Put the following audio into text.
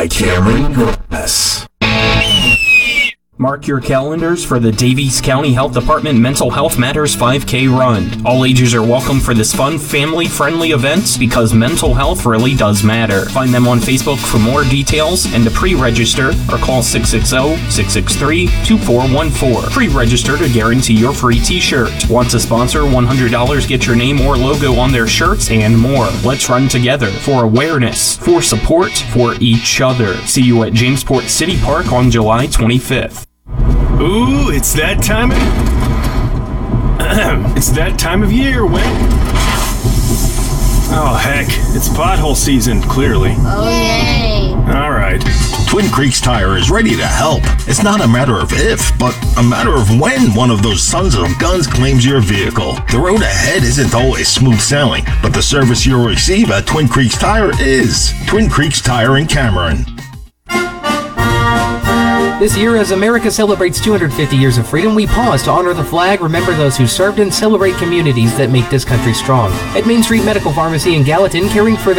Cameron Glass. Mark your calendars for the Davies County Health Department Mental Health Matters 5K Run. All ages are welcome for this fun, family-friendly event because mental health really does matter. Find them on Facebook for more details and to pre-register or call 660-663-2414. Pre-register to guarantee your free t-shirt. Want to sponsor? $100 get your name or logo on their shirts and more. Let's run together for awareness, for support, for each other. See you at Jamesport City Park on July 25th. Ooh, it's that time of... it's that time of year when... Oh, heck. It's pothole season, clearly. Oh, yay! All right. Twin Creeks Tire is ready to help. It's not a matter of if, but a matter of when one of those sons of guns claims your vehicle. The road ahead isn't always smooth sailing, but the service you'll receive at Twin Creeks Tire is. Twin Creeks Tire in Cameron. This year, as America celebrates 250 years of freedom, we pause to honor the flag, remember those who served, and celebrate communities that make this country strong. At Main Street Medical Pharmacy in Gallatin, caring for